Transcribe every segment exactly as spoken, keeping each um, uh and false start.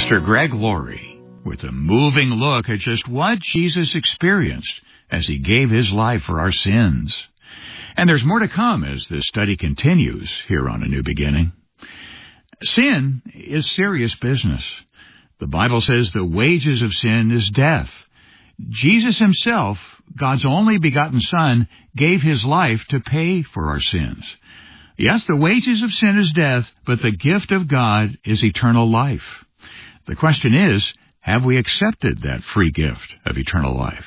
Pastor Greg Laurie with a moving look at just what Jesus experienced as he gave his life for our sins. And there's more to come as this study continues here on A New Beginning. Sin is serious business. The Bible says the wages of sin is death. Jesus himself, God's only begotten Son, gave his life to pay for our sins. Yes, the wages of sin is death, but the gift of God is eternal life. The question is, have we accepted that free gift of eternal life?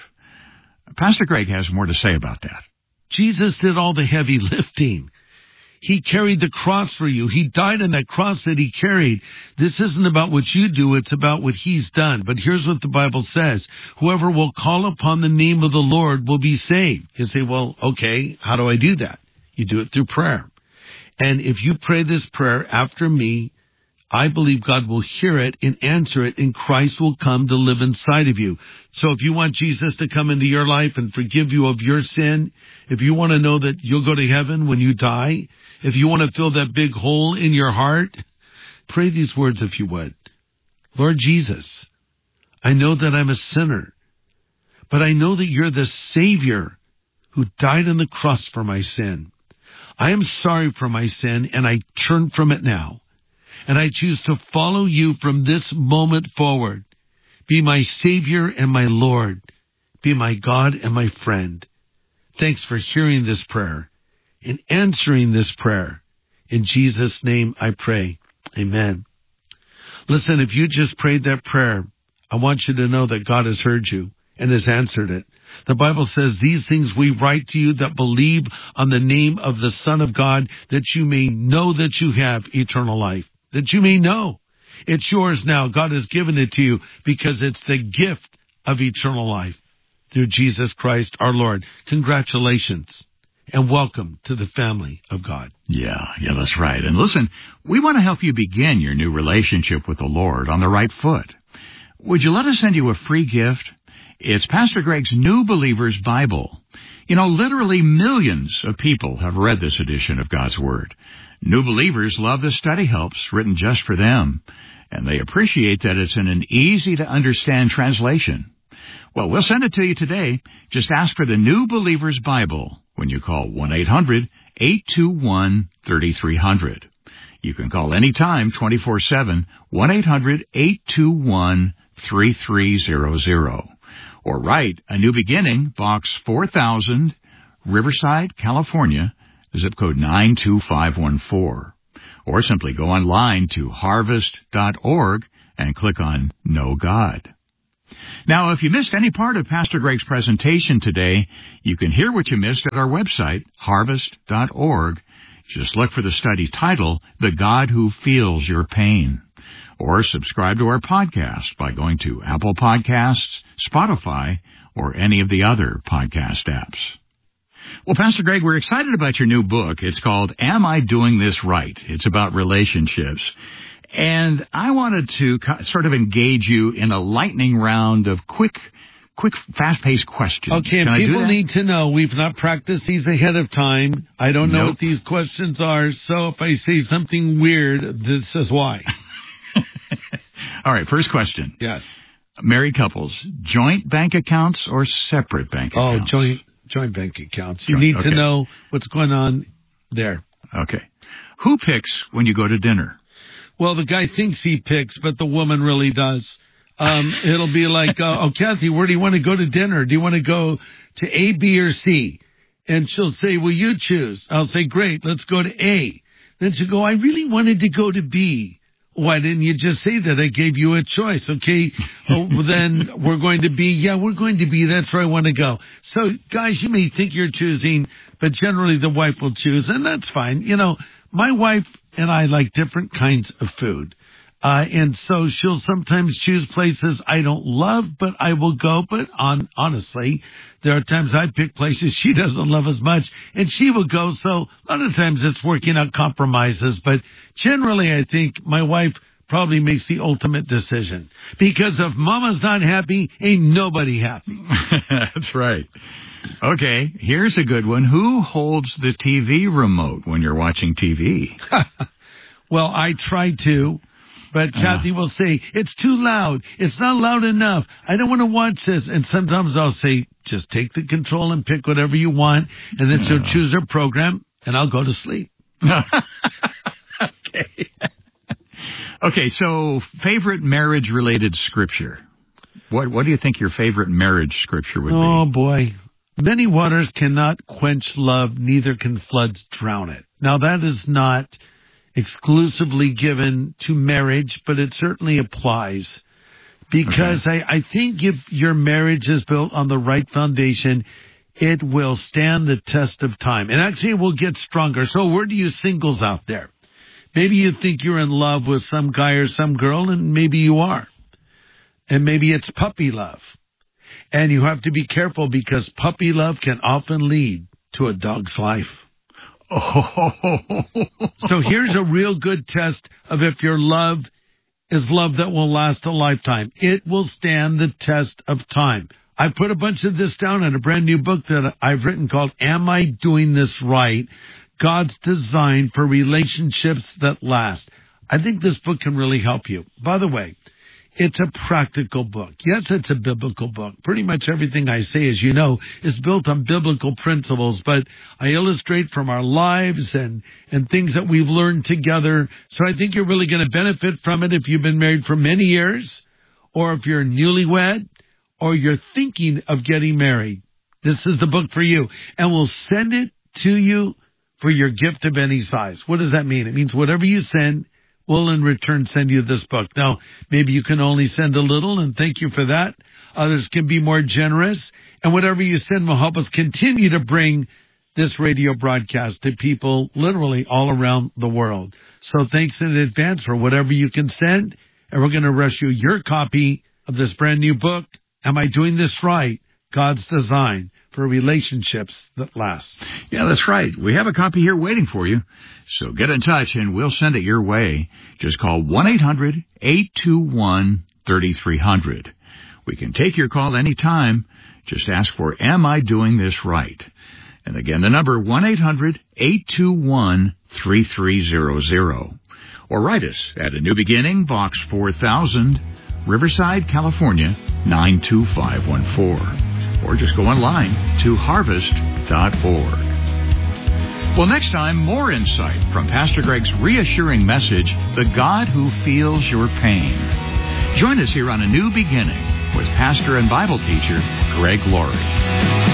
Pastor Greg has more to say about that. Jesus did all the heavy lifting. He carried the cross for you. He died on that cross that he carried. This isn't about what you do. It's about what he's done. But here's what the Bible says. Whoever will call upon the name of the Lord will be saved. You say, well, okay, how do I do that? You do it through prayer. And if you pray this prayer after me, I believe God will hear it and answer it, and Christ will come to live inside of you. So if you want Jesus to come into your life and forgive you of your sin, if you want to know that you'll go to heaven when you die, if you want to fill that big hole in your heart, pray these words if you would. Lord Jesus, I know that I'm a sinner, but I know that you're the Savior who died on the cross for my sin. I am sorry for my sin, and I turn from it now. And I choose to follow you from this moment forward. Be my Savior and my Lord. Be my God and my friend. Thanks for hearing this prayer and answering this prayer. In Jesus' name I pray. Amen. Listen, if you just prayed that prayer, I want you to know that God has heard you and has answered it. The Bible says, these things we write to you that believe on the name of the Son of God, that you may know that you have eternal life. That you may know. It's yours now. God has given it to you because it's the gift of eternal life through Jesus Christ our Lord. Congratulations and welcome to the family of God. Yeah, yeah, that's right. And listen, we want to help you begin your new relationship with the Lord on the right foot. Would you let us send you a free gift? It's Pastor Greg's New Believer's Bible. You know, literally millions of people have read this edition of God's Word. New believers love the study helps written just for them, and they appreciate that it's in an easy-to-understand translation. Well, we'll send it to you today. Just ask for the New Believer's Bible when you call one eight hundred eight two one three three zero zero. You can call anytime, twenty-four seven, one eight hundred eight two one three three zero zero. Or write A New Beginning, Box four thousand, Riverside, California, zip code nine two five one four. Or simply go online to harvest dot org and click on Know God. Now, if you missed any part of Pastor Greg's presentation today, you can hear what you missed at our website, harvest dot org. Just look for the study title, The God Who Feels Your Pain. Or subscribe to our podcast by going to Apple Podcasts, Spotify, or any of the other podcast apps. Well, Pastor Greg, we're excited about your new book. It's called Am I Doing This Right? It's about relationships. And I wanted to sort of engage you in a lightning round of quick, quick, fast-paced questions. Okay, and people need to know we've not practiced these ahead of time. I don't know nope. what these questions are, so if I say something weird, this is why. All right, first question. Yes. Married couples, joint bank accounts or separate bank accounts? Oh, joint joint bank accounts. You Joint, need okay. to know what's going on there. Okay. Who picks when you go to dinner? Well, the guy thinks he picks, but the woman really does. Um, it'll be like, uh, oh, Kathy, where do you want to go to dinner? Do you want to go to A, B, or C? And she'll say, well, you choose. I'll say, great, let's go to A. Then she'll go, I really wanted to go to B. Why didn't you just say that? I gave you a choice. Okay, oh, well, then we're going to be, yeah, we're going to be, that's where I want to go. So, guys, you may think you're choosing, but generally the wife will choose, and that's fine. You know, my wife and I like different kinds of food. Uh, and so she'll sometimes choose places I don't love, but I will go. But on, honestly, there are times I pick places she doesn't love as much, and she will go. So a lot of times it's working out compromises. But generally, I think my wife probably makes the ultimate decision. Because if mama's not happy, ain't nobody happy. That's right. Okay, here's a good one. Who holds the T V remote when you're watching T V? Well, I try to. But Kathy uh. will say, it's too loud. It's not loud enough. I don't want to watch this. And sometimes I'll say, just take the control and pick whatever you want. And then uh. she'll choose her program, and I'll go to sleep. Okay. Okay, so favorite marriage-related scripture. What What do you think your favorite marriage scripture would be? Oh, boy. Many waters cannot quench love, neither can floods drown it. Now, that is not exclusively given to marriage, but it certainly applies. Because okay. I, I think if your marriage is built on the right foundation, it will stand the test of time. And actually, it will get stronger. So where do you singles out there? Maybe you think you're in love with some guy or some girl, and maybe you are. And maybe it's puppy love. And you have to be careful because puppy love can often lead to a dog's life. Oh. So here's a real good test of if your love is love that will last a lifetime. It will stand the test of time. I put a bunch of this down in a brand new book that I've written called Am I Doing This Right? God's Design for Relationships That Last. I think this book can really help you. By the way, it's a practical book. Yes, it's a biblical book. Pretty much everything I say, as you know, is built on biblical principles, but I illustrate from our lives and, and things that we've learned together. So I think you're really going to benefit from it if you've been married for many years, or if you're newlywed, or you're thinking of getting married. This is the book for you. And we'll send it to you for your gift of any size. What does that mean? It means whatever you send, we'll in return send you this book. Now, maybe you can only send a little, and thank you for that. Others can be more generous. And whatever you send will help us continue to bring this radio broadcast to people literally all around the world. So thanks in advance for whatever you can send. And we're going to rush you your copy of this brand new book, Am I Doing This Right? God's Design for Relationships That Last. Yeah, that's right. We have a copy here waiting for you. So get in touch and we'll send it your way. Just call one eight hundred eight two one three three zero zero. We can take your call anytime. Just ask for Am I Doing This Right? And again, the number one eight hundred eight two one three three zero zero. Or write us at A New Beginning, Box four thousand, Riverside, California, nine two five one four. Or just go online to harvest dot org. Well, next time, more insight from Pastor Greg's reassuring message, The God Who Feels Your Pain. Join us here on A New Beginning with pastor and Bible teacher Greg Laurie.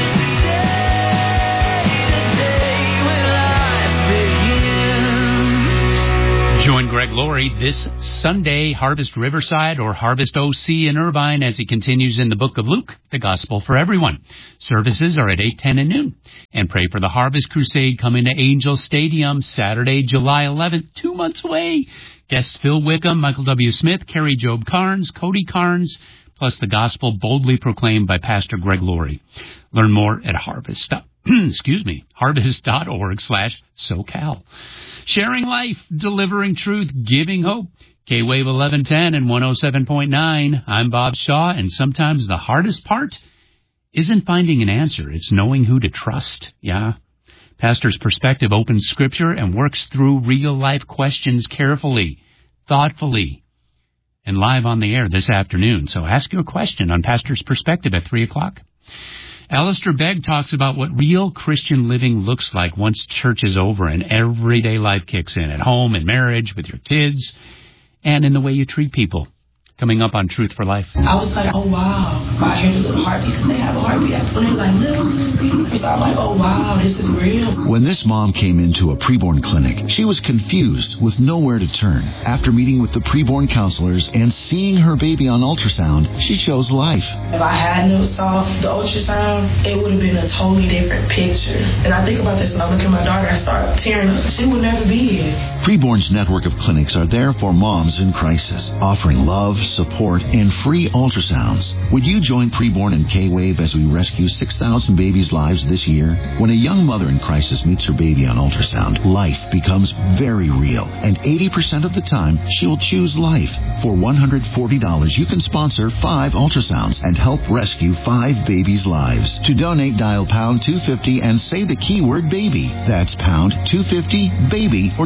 Join Greg Laurie this Sunday, Harvest Riverside or Harvest O C in Irvine, as he continues in the book of Luke, the Gospel for Everyone. Services are at eight, ten, and noon. And pray for the Harvest Crusade coming to Angel Stadium Saturday, July eleventh, two months away. Guests Phil Wickham, Michael W. Smith, Carrie Job Carnes, Cody Carnes, plus the Gospel boldly proclaimed by Pastor Greg Laurie. Learn more at Harvest. Excuse me, harvest.org slash SoCal. Sharing life, delivering truth, giving hope. K-Wave eleven ten and one oh seven point nine. I'm Bob Shaw, and sometimes the hardest part isn't finding an answer. It's knowing who to trust. Yeah. Pastor's perspective opens Scripture and works through real-life questions carefully, thoughtfully, and live on the air this afternoon. So ask your question on Pastor's Perspective at three o'clock. Alistair Begg talks about what real Christian living looks like once church is over and everyday life kicks in, at home, in marriage, with your kids, and in the way you treat people. Coming up on Truth for Life. I was like, oh, wow. I heard the little heartbeat, because they have a heartbeat. When they're like, little, so I'm like, oh, wow, this is real. When this mom came into a preborn clinic, she was confused with nowhere to turn. After meeting with the preborn counselors and seeing her baby on ultrasound, she chose life. If I hadn't saw the ultrasound, it would have been a totally different picture. And I think about this when I look at my daughter, I start tearing up. She would never be here. Preborn's network of clinics are there for moms in crisis, offering love, support, and free ultrasounds. Would you join Preborn and K-Wave as we rescue six thousand babies' lives this year? When a young mother in crisis meets her baby on ultrasound, life becomes very real, and eighty percent of the time, she will choose life. For one hundred forty dollars, you can sponsor five ultrasounds and help rescue five babies' lives. To donate, dial pound two fifty and say the keyword baby. That's pound two fifty baby, or donate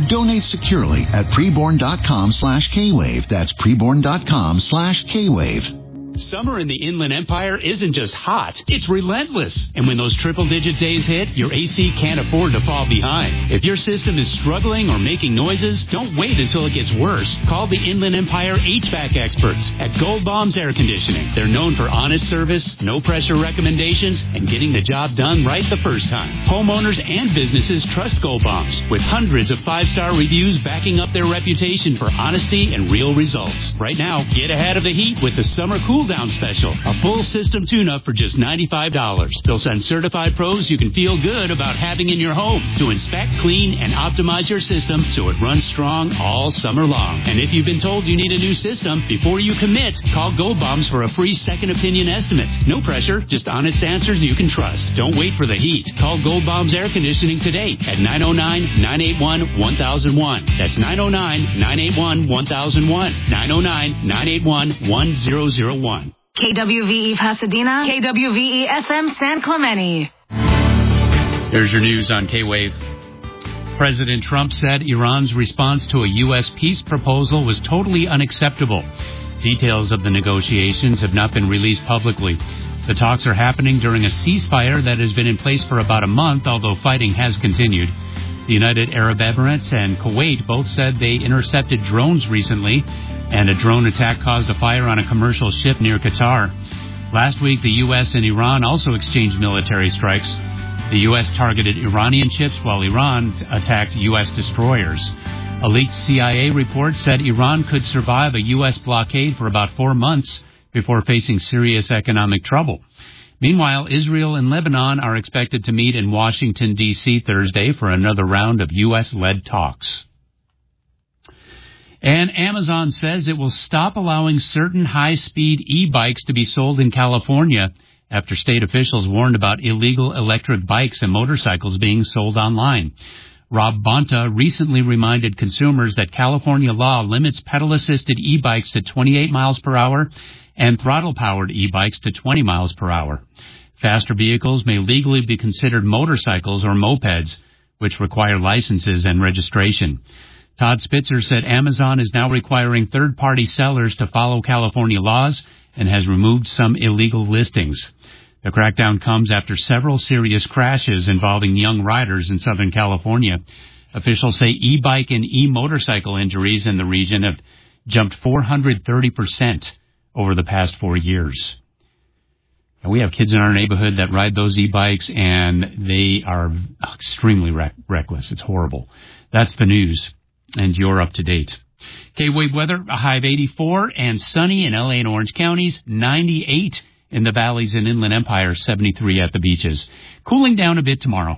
Communicate securely at preborn.com slash K-Wave. That's preborn.com slash K-Wave. Summer in the Inland Empire isn't just hot, it's relentless. And when those triple-digit days hit, your A C can't afford to fall behind. If your system is struggling or making noises, don't wait until it gets worse. Call the Inland Empire H V A C experts at Gold Bombs Air Conditioning. They're known for honest service, no-pressure recommendations, and getting the job done right the first time. Homeowners and businesses trust Gold Bombs, with hundreds of five-star reviews backing up their reputation for honesty and real results. Right now, get ahead of the heat with the Summer Cool Down Special, a full system tune-up for just ninety-five dollars. They'll send certified pros you can feel good about having in your home to inspect, clean, and optimize your system so it runs strong all summer long. And if you've been told you need a new system, before you commit, call Gold Bombs for a free second opinion estimate. No pressure, just honest answers you can trust. Don't wait for the heat. Call Gold Bombs Air Conditioning today at nine oh nine, nine eight one, one thousand one. That's nine oh nine, nine eight one, one thousand one. nine oh nine, nine eight one, one thousand one. K W V E Pasadena, K W V E F M San Clemente. Here's your news on K-Wave. President Trump said Iran's response to a U S peace proposal was totally unacceptable. Details of the negotiations have not been released publicly. The talks are happening during a ceasefire that has been in place for about a month, although fighting has continued. The United Arab Emirates and Kuwait both said they intercepted drones recently, and a drone attack caused a fire on a commercial ship near Qatar. Last week, the U S and Iran also exchanged military strikes. The U S targeted Iranian ships while Iran attacked U S destroyers. A leaked C I A report said Iran could survive a U S blockade for about four months before facing serious economic trouble. Meanwhile, Israel and Lebanon are expected to meet in Washington, D C Thursday for another round of U S-led talks. And Amazon says it will stop allowing certain high-speed e-bikes to be sold in California after state officials warned about illegal electric bikes and motorcycles being sold online. Rob Bonta recently reminded consumers that California law limits pedal-assisted e-bikes to twenty-eight miles per hour and throttle-powered e-bikes to twenty miles per hour. Faster vehicles may legally be considered motorcycles or mopeds, which require licenses and registration. Todd Spitzer said Amazon is now requiring third-party sellers to follow California laws and has removed some illegal listings. The crackdown comes after several serious crashes involving young riders in Southern California. Officials say e-bike and e-motorcycle injuries in the region have jumped four hundred thirty percent over the past four years. And we have kids in our neighborhood that ride those e-bikes, and they are extremely rec- reckless. It's horrible. That's the news. And you're up to date. K-Wave weather, a high of eighty-four and sunny in L A and Orange counties, ninety-eight in the valleys and Inland Empire, seventy-three at the beaches. Cooling down a bit tomorrow.